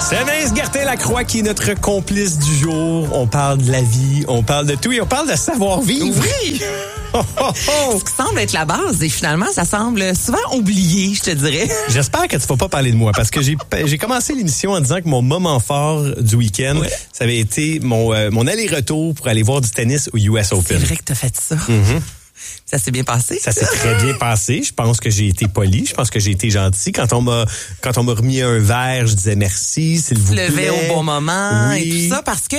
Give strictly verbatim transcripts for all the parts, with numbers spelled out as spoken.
C'est Anaïs Gertin-Lacroix qui est notre complice du jour. On parle de la vie, on parle de tout et on parle de savoir-vivre. Oui! Oh, oh, oh. Ce qui semble être la base et finalement, ça semble souvent oublié, je te dirais. J'espère que tu vas pas parler de moi parce que j'ai j'ai commencé l'émission en disant que mon moment fort du week-end, ouais. ça avait été mon euh, mon aller-retour pour aller voir du tennis au U S Open. C'est vrai que t'as fait ça. Mm-hmm. Ça s'est bien passé? Ça s'est très bien passé. Je pense que j'ai été poli. Je pense que j'ai été gentil. Quand on m'a, quand on m'a remis un verre, je disais merci, s'il vous plaît. Tu levais au bon moment oui. et tout ça parce que,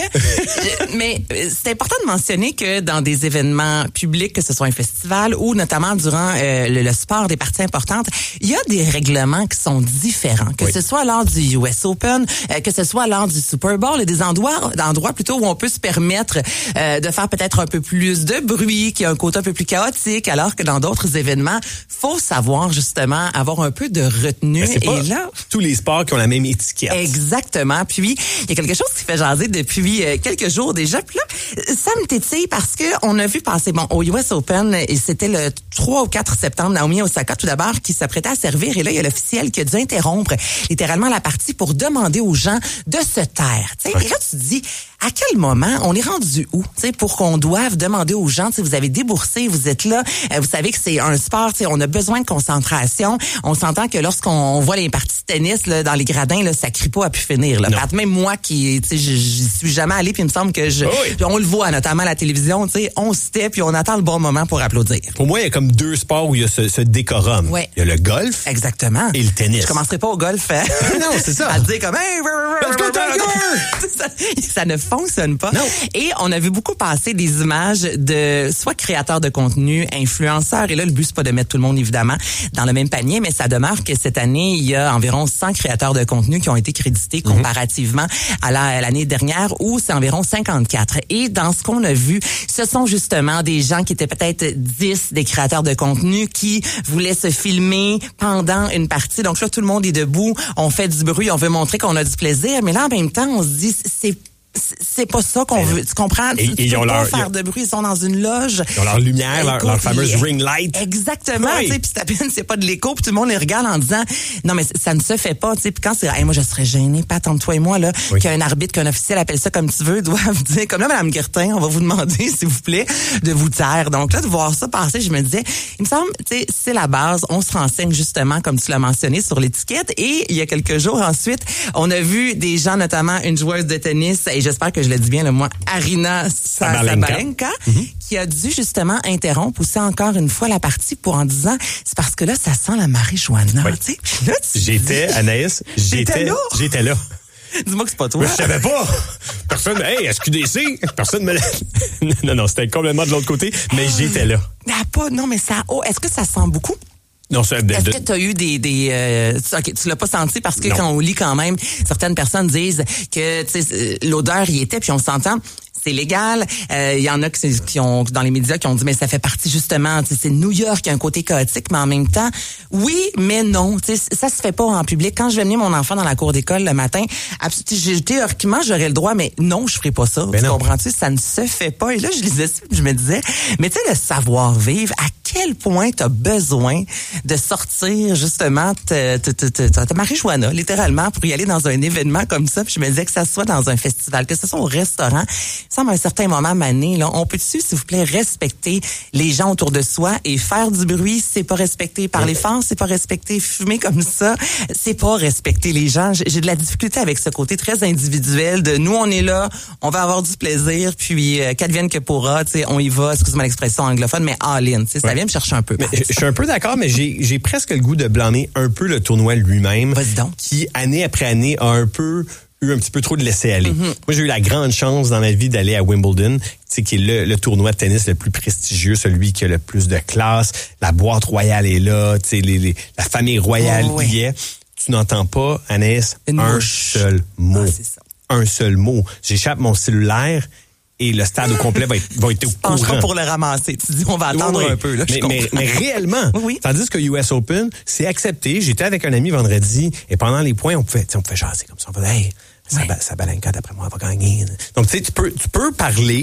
mais c'est important de mentionner que dans des événements publics, que ce soit un festival ou notamment durant euh, le, le sport des parties importantes, il y a des règlements qui sont différents. Que oui. ce soit lors du U S Open, euh, que ce soit lors du Super Bowl, il y a des endroits, endroits plutôt où on peut se permettre euh, de faire peut-être un peu plus de bruit, qui a un côté un peu plus chaotique, alors que dans d'autres événements, faut savoir justement avoir un peu de retenue. C'est pas et là, tous les sports qui ont la même étiquette. Exactement. Puis il y a quelque chose qui fait jaser depuis euh, quelques jours déjà. Puis là, ça me tétille parce que on a vu passer bon au U S Open et c'était le trois ou quatre septembre, Naomi Osaka tout d'abord qui s'apprêtait à servir et là il y a l'officiel qui a dû interrompre littéralement la partie pour demander aux gens de se taire. Tu sais, ouais. Et là tu te dis à quel moment on est rendu où, tu sais, pour qu'on doive demander aux gens, tu sais, vous avez déboursé, vous êtes là, euh, vous savez que c'est un sport, tu sais, on a besoin de concentration. On s'entend que lorsqu'on voit les parties de tennis là, dans les gradins, là, ça crie pas à pu finir. Là. Même moi qui, tu sais, j'y suis jamais allée, puis il me semble que je, oh oui. on le voit notamment à la télévision, tu sais, on se tait puis on attend le bon moment pour applaudir. Pour moi, il y a comme deux sports où il y a ce, ce décorum. Ouais. Il y a le golf, exactement, et le tennis. Je commencerai pas au golf. Hein? Non, c'est ça. À dire comme hey, let's go Tiger! ça, ça ne fonctionne pas. Non. Et on a vu beaucoup passer des images de soit créateurs de contenu, influenceurs, et là le but c'est pas de mettre tout le monde évidemment dans le même panier, mais ça demeure que cette année il y a environ cent créateurs de contenu qui ont été crédités comparativement mm-hmm. à, la, à l'année dernière où c'est environ cinquante-quatre. Et dans ce qu'on a vu, ce sont justement des gens qui étaient peut-être dix des créateurs de contenu qui voulaient se filmer pendant une partie. Donc là tout le monde est debout, on fait du bruit, on veut montrer qu'on a du plaisir, mais là en même temps on se dit c'est c'est pas ça qu'on veut. Tu comprends? Et, tu et peux pas leur, faire de bruit. Ils sont dans une loge. Ils ont leur lumière, leur, leur fameuse ring light. Exactement. Oui. Tu sais, puis à peine c'est pas de l'écho, puis tout le monde les regarde en disant non mais ça ne se fait pas. Tu sais, puis quand c'est hey, moi je serais gênée, pas tant toi et moi là, oui. qu'un arbitre, qu'un officiel appelle ça comme tu veux, doivent dire comme là Madame Gertin, on va vous demander s'il vous plaît de vous taire. Donc là de voir ça passer, je me disais, il me semble, tu sais, c'est la base. On se renseigne justement comme tu l'as mentionné sur l'étiquette. Et il y a quelques jours ensuite, on a vu des gens, notamment une joueuse de tennis, et j'espère que je le dis bien le moi, Aryna Sabalenka, mm-hmm. qui a dû justement interrompre aussi encore une fois la partie pour en disant c'est parce que là ça sent la marijuana. Oui. Tu sais, là, tu j'étais dis, Anaïs, j'étais là. J'étais là. Dis-moi que c'est pas toi. Mais je savais pas. Personne, hey, S Q D C, personne me l'a. Non, non, c'était complètement de l'autre côté, mais j'étais là. Ah, pas, non, mais ça, oh, est-ce que ça sent beaucoup? Non, c'est de, Est-ce de... que tu as eu des des euh, okay, tu l'as pas senti parce que non. quand on lit quand même certaines personnes disent que tu sais l'odeur y était puis on s'entend c'est légal. Il euh, y en a qui, qui ont dans les médias qui ont dit mais ça fait partie justement, tu sais, c'est New York, il y a un côté chaotique, mais en même temps, oui, mais non, tu sais, ça se fait pas en public. Quand je vais mener mon enfant dans la cour d'école le matin, théoriquement j'aurais le droit, mais non, je ferai pas ça. Ben tu non. comprends-tu? Ça ne se fait pas. Et là, je lisais ça, je me disais, mais tu sais, le savoir-vivre, à quel point tu as besoin de sortir justement ta, ta, ta, ta, ta marijuana, littéralement, pour y aller dans un événement comme ça. Puis je me disais que ça soit dans un festival, que ce soit au restaurant. Il semble à un certain moment, Mané, là, on peut-tu, s'il vous plaît, respecter les gens autour de soi et faire du bruit, c'est pas respecté. Parler fort, c'est pas respecté. Fumer comme ça, c'est pas respecter les gens. J'ai de la difficulté avec ce côté très individuel de nous, on est là, on va avoir du plaisir, puis euh, qu'advienne que pourra, tu sais, on y va, excuse-moi l'expression anglophone, mais all-in, tu sais, ça ouais. vient me chercher un peu. Mais, je suis un peu d'accord, mais j'ai, j'ai presque le goût de blâmer un peu le tournoi lui-même. Vas-y donc. Qui, année après année, a un peu eu un petit peu trop de laisser aller. Mm-hmm. Moi, j'ai eu la grande chance dans ma vie d'aller à Wimbledon, tu sais, qui est le, le tournoi de tennis le plus prestigieux, celui qui a le plus de classe. La boîte royale est là, tu sais, les, les, la famille royale oh, oui. y est. Tu n'entends pas, Anaïs, Une un mouche. seul mot. Ah, c'est ça. Un seul mot. J'échappe mon cellulaire et le stade au complet va être, va être au courant. Pas pour le ramasser. Tu dis, on va attendre oui, oui. un peu. Là, mais, mais, mais réellement, oui. tandis que U S Open, c'est accepté. J'étais avec un ami vendredi et pendant les points, on pouvait, on pouvait jaser comme ça. On faisait, hey, oui. Sabalenka, d'après moi, elle va gagner. Donc, tu sais, tu peux, tu peux parler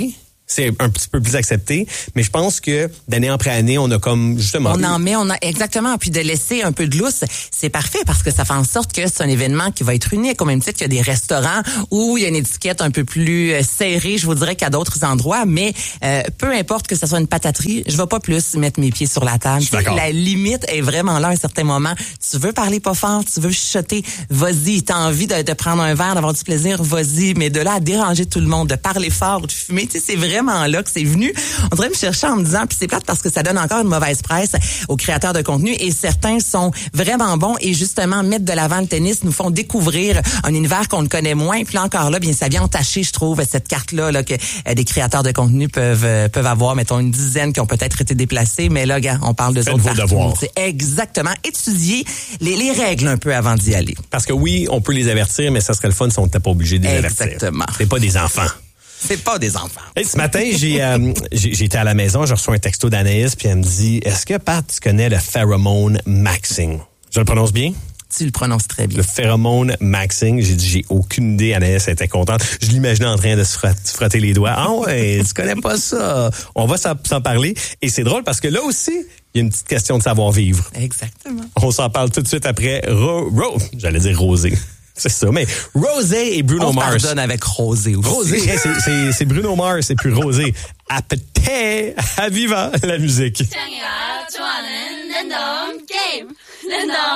c'est un petit peu plus accepté, mais je pense que d'année après année, on a comme justement... On en met, on a exactement, puis de laisser un peu de lousse, c'est parfait parce que ça fait en sorte que c'est un événement qui va être unique, au même titre qu'il y a des restaurants où il y a une étiquette un peu plus serrée, je vous dirais, qu'à d'autres endroits, mais euh, peu importe que ce soit une pataterie, je vais pas plus mettre mes pieds sur la table. La limite est vraiment là à un certain moment. Tu veux parler pas fort, tu veux chuchoter, vas-y, t'as envie de, de prendre un verre, d'avoir du plaisir, vas-y, mais de là à déranger tout le monde, de parler fort, de fumer, tu sais, c'est vraiment vraiment là que c'est venu. On devrait me chercher en me disant, puis c'est plate parce que ça donne encore une mauvaise presse aux créateurs de contenu et certains sont vraiment bons et justement mettre de l'avant le tennis nous font découvrir un univers qu'on ne connaît moins. Puis là encore là, bien ça vient entacher, je trouve, cette carte-là là, que euh, des créateurs de contenu peuvent euh, peuvent avoir, mettons une dizaine qui ont peut-être été déplacés, mais là, gars, on parle de autres partout. C'est exactement. Étudier les, les règles un peu avant d'y aller. Parce que oui, on peut les avertir, mais ça serait le fun si on n'était pas obligé de les avertir. Exactement. C'est pas des enfants. C'est pas des enfants. Hey, ce matin, j'ai, euh, j'ai j'étais à la maison, j'ai reçu un texto d'Anaïs, puis elle me dit, est-ce que Pat, tu connais le pheromone maxing? Je le prononce bien? Tu le prononces très bien. Le pheromone maxing. J'ai dit, j'ai aucune idée. Anaïs était contente. Je l'imaginais en train de se frotter, frotter les doigts. Ah ouais, tu connais pas ça. On va s'en, s'en parler. Et c'est drôle parce que là aussi, il y a une petite question de savoir-vivre. Exactement. On s'en parle tout de suite après Ro... Ro j'allais dire Rosé. C'est ça, mais Rosé et Bruno On Mars. On pardonne avec Rosé aussi. Rosé, hey, c'est, c'est, c'est Bruno Mars, c'est plus Rosé. À pété, à viva la musique.